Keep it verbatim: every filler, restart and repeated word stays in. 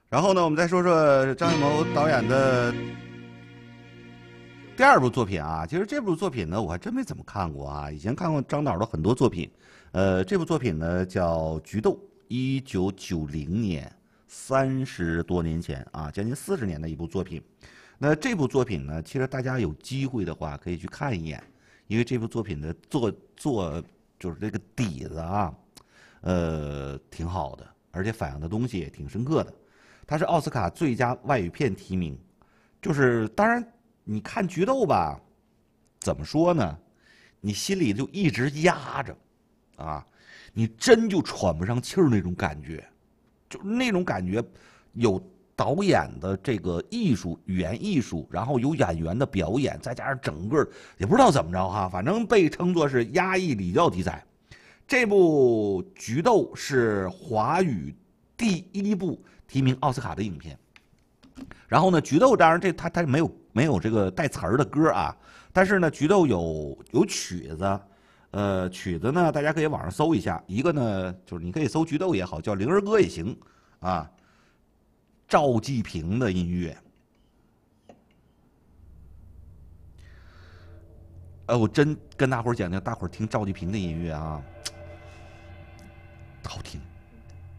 然后呢，我们再说说张艺谋导演的第二部作品啊。其实这部作品呢，我还真没怎么看过啊。以前看过张导的很多作品，呃，这部作品呢叫《菊豆》，一九九零年，三十多年前啊，将近四十年的一部作品。那这部作品呢，其实大家有机会的话可以去看一眼，因为这部作品的作作就是这个底子啊，呃，挺好的，而且反映的东西也挺深刻的。它是奥斯卡最佳外语片提名，就是当然你看《菊豆》吧，怎么说呢？你心里就一直压着，啊，你真就喘不上气儿那种感觉，就是那种感觉，有导演的这个艺术语言艺术，然后有演员的表演，再加上整个也不知道怎么着哈，反正被称作是压抑礼教题材。这部《菊豆》是华语第一部提名奥斯卡的影片。然后呢，《菊豆》当然这它它没有没有这个带词儿的歌啊，但是呢，《菊豆》有有曲子，呃，曲子呢大家可以网上搜一下，一个呢就是你可以搜《菊豆》也好，叫《灵儿歌》也行啊，赵季平的音乐。呃，我真跟大伙儿讲讲，大伙儿听赵季平的音乐啊。